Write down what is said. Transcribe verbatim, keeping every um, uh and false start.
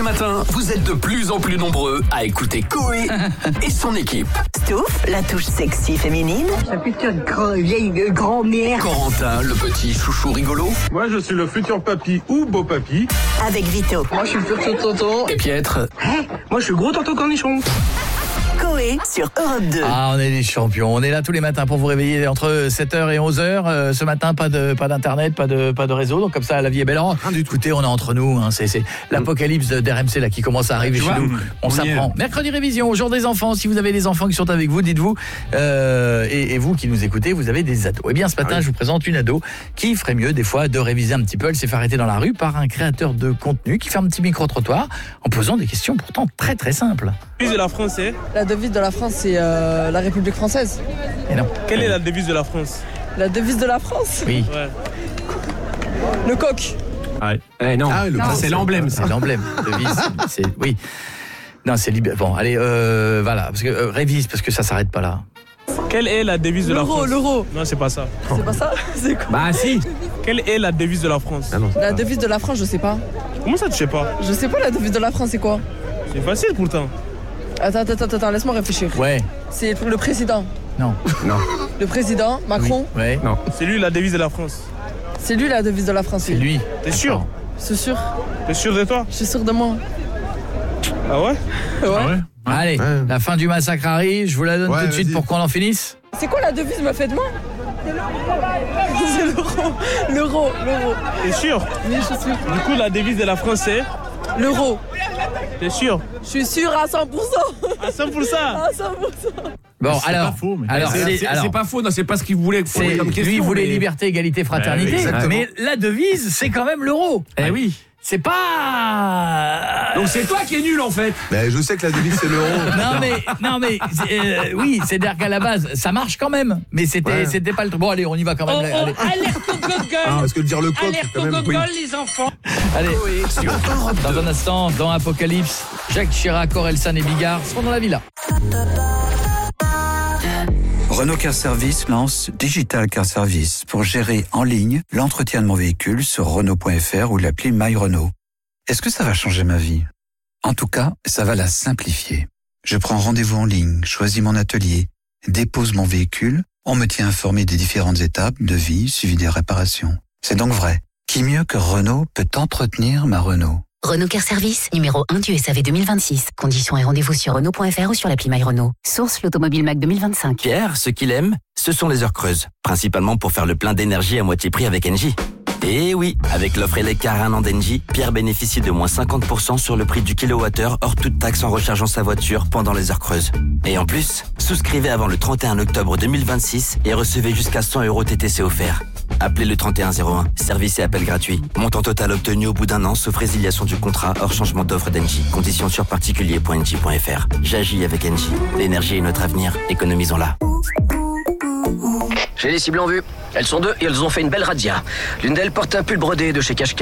les matins, vous êtes de plus en plus nombreux à écouter Coé et son équipe. Stouff, la touche sexy féminine. Ça putain de grand, vieille grand-mère. Corentin, le petit chouchou rigolo. Moi, je suis le futur papy ou beau papy. Avec Vito. Moi, je suis le futur tonton. Et Pietre. Hein? Moi, je suis le gros tonton cornichon. Coé sur Europe deux. Ah, on est des champions. On est là tous les matins pour vous réveiller entre sept heures et onze heures. Euh, ce matin, pas de pas d'internet, pas de pas de réseau. Donc comme ça, la vie est belle. Alors, écoutez, on est entre nous. Hein, c'est c'est l'apocalypse d'R M C là qui commence à arriver Tu chez vois, nous. On, on s'apprend. Mercredi révision, au jour des enfants. Si vous avez des enfants qui sont avec vous, dites-vous. Euh, et, et vous qui nous écoutez, vous avez des ados. Eh bien, ce matin, ah oui. je vous présente une ado qui ferait mieux des fois de réviser un petit peu. Elle s'est fait arrêter dans la rue par un créateur de contenu qui fait un petit micro-trottoir en posant des questions pourtant très très simples. La devise de la France, c'est La devise de la France, c'est euh, la République française. Et non. Quelle est la devise de la France? La devise de la France? Oui. Ouais. Le coq. Ouais. Eh non, Ah, le ça, coq, c'est l'emblème. C'est l'emblème. Devise. C'est oui. Non, c'est libé... Bon, allez, euh, voilà, parce que euh, révise parce que ça s'arrête pas là. Quelle est la devise de la L'euro, France? l'euro. Non, c'est pas ça. C'est pas ça? C'est quoi? Bah si. Quelle est la devise de la France? Ah non. La devise de la France, je sais pas. Comment ça, tu sais pas? Je sais pas la devise de la France, c'est quoi? C'est facile pourtant. Attends, attends, attends, laisse-moi réfléchir. Ouais. C'est le président. Non. Non. Le président, Macron. Oui. Ouais. Non. C'est lui la devise de la France. C'est lui la devise de la France. C'est lui. T'es sûr? C'est sûr. T'es sûr de toi? Je suis sûr de moi. Ah ouais? Ouais. Allez, Ouais. la fin du massacre arrive, je vous la donne Ouais, tout de suite vas-y. pour qu'on en finisse. C'est quoi la devise, me fait de moi? C'est l'euro. L'euro, l'euro. T'es sûr? Oui, je suis sûr. Du coup, la devise de la France, c'est? L'euro. T'es sûr? Je suis sûr à cent pour cent. À cent pour cent. À cent pour cent. Bon, C'est alors, pas faux, mais- alors, c'est, c'est, c'est- alors, c'est pas faux, non, c'est pas ce qu'il voulait c'est- poser comme question. lui il voulait mais- liberté, égalité, fraternité, Ouais, exactement. mais la devise, c'est quand même l'euro. Eh oui. C'est pas. Donc c'est toi qui es nul en fait. Mais je sais que la devise c'est l'euro. Non mais non mais euh, oui, c'est-à-dire qu'à la base, ça marche quand même, mais c'était Ouais. c'était pas le. Bon allez, on y va quand même. Oh, allez, oh, alerte au gogol. Ah, parce que de dire le coq, Alerte quand au même. gogol, Oui. les enfants. allez. Dans un instant, dans Apocalypse, Jacques Chirac, Orelsan et Bigard seront dans la villa. Renault Car Service lance Digital Car Service pour gérer en ligne l'entretien de mon véhicule sur Renault point F R ou l'appli My Renault. Est-ce que ça va changer ma vie? En tout cas, ça va la simplifier. Je prends rendez-vous en ligne, choisis mon atelier, dépose mon véhicule, on me tient informé des différentes étapes, devis, suivi des réparations. C'est donc vrai. Qui mieux que Renault peut entretenir ma Renault? Renault Car Service, numéro un du S A V deux mille vingt-six. Conditions et rendez-vous sur Renault point F R ou sur l'appli My Renault. Source l'Automobile Mac deux mille vingt-cinq. Pierre, ce qu'il aime, ce sont les heures creuses. Principalement pour faire le plein d'énergie à moitié prix avec Engie. Et oui, avec l'offre Eleccar un an d'Engie, Pierre bénéficie de moins cinquante pour cent sur le prix du kilowattheure hors toute taxe en rechargeant sa voiture pendant les heures creuses. Et en plus, souscrivez avant le trente et un octobre deux mille vingt-six et recevez jusqu'à cent euros T T C offerts. Appelez le trente et un zéro un, service et appel gratuit. Montant total obtenu au bout d'un an, sauf résiliation du contrat hors changement d'offre d'Engie. Conditions sur particulier point engie point F R. J'agis avec Engie. L'énergie est notre avenir, économisons-la. J'ai les cibles en vue. Elles sont deux et elles ont fait une belle razzia. L'une d'elles porte un pull brodé de chez Cache